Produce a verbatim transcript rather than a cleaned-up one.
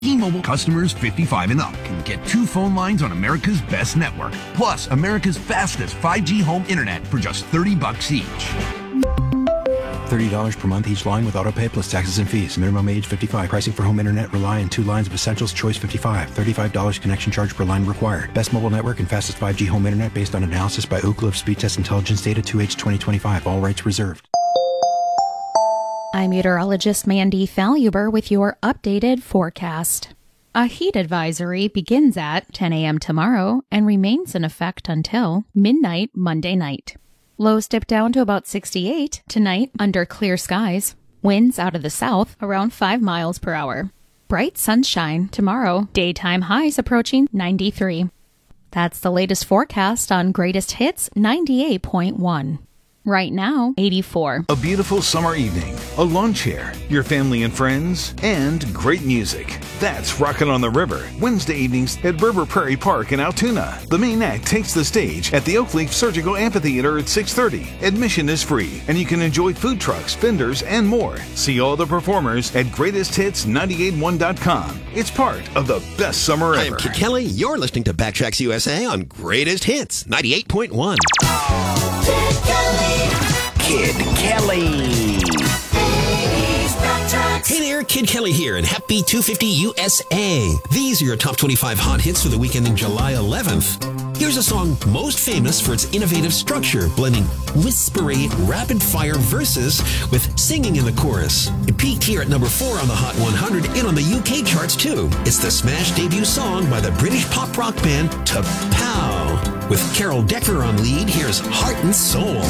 T-Mobile customers fifty-five and up can get two phone lines on America's best network, plus America's fastest five G home internet for just thirty bucks each. thirty dollars per month each line with autopay plus taxes and fees. Minimum age fifty-five. Pricing for home internet rely on two lines of Essentials Choice fifty-five. thirty-five dollars connection charge per line required. Best mobile network and fastest five G home internet based on analysis by Ookla of Speed Test Intelligence data two H twenty twenty-five. All rights reserved. I'm meteorologist Mandy Faluber with your updated forecast. A heat advisory begins at ten a.m. tomorrow and remains in effect until midnight Monday night. Lows dip down to about sixty-eight tonight under clear skies. Winds out of the south around five miles per hour. Bright sunshine tomorrow. Daytime highs approaching ninety-three. That's the latest forecast on Greatest Hits ninety-eight point one. Right now, eighty-four. A beautiful summer evening, a lawn chair, your family and friends, and great music. That's Rockin' on the River, Wednesday evenings at River Prairie Park in Altoona. The main act takes the stage at the Oakleaf Surgical Amphitheater at six thirty. Admission is free, and you can enjoy food trucks, vendors, and more. See all the performers at greatest hits nine eight one dot com. It's part of the best summer ever. I'm Kid Kelly. You're listening to Backtracks U S A on Greatest Hits ninety-eight point one. Kid Kelly. Kid Kelly. Hey there, Kid Kelly here, and happy two fifty U S A. These are your top twenty-five hot hits for the weekend in July eleventh. Here's a song most famous for its innovative structure, blending whispery, rapid-fire verses with singing in the chorus. It peaked here at number four on the Hot one hundred and on the U K charts, too. It's the smash debut song by the British pop rock band T'Pow. With Carol Decker on lead, here's Heart and Soul.